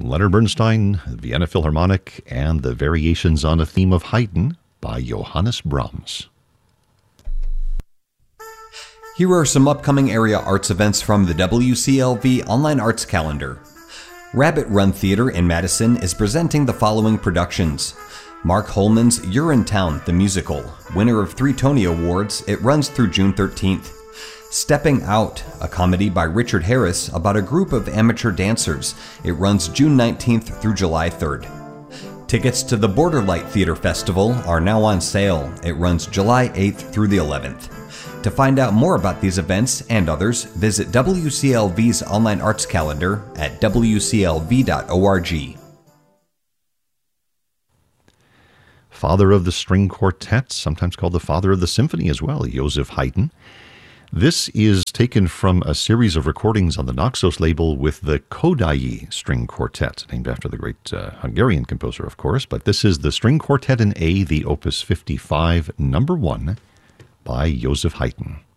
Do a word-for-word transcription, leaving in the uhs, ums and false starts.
Leonard Bernstein, Vienna Philharmonic, and the Variations on a Theme of Haydn by Johannes Brahms. Here are some upcoming area arts events from the W C L V Online Arts Calendar. Rabbit Run Theater in Madison is presenting the following productions. Mark Holman's Urinetown, the musical, winner of three Tony Awards. It runs through June thirteenth. Stepping Out, a comedy by Richard Harris about a group of amateur dancers. It runs June nineteenth through July third. Tickets to the Borderlight Theater Festival are now on sale. It runs July eighth through the eleventh. To find out more about these events and others, visit W C L V's online arts calendar at w c l v dot org. Father of the String Quartet, sometimes called the father of the symphony as well, Joseph Haydn. This is taken from a series of recordings on the Naxos label with the Kodály String Quartet, named after the great uh, Hungarian composer, of course. But this is the String Quartet in A, the Opus fifty-five, number one, by Joseph Haydn.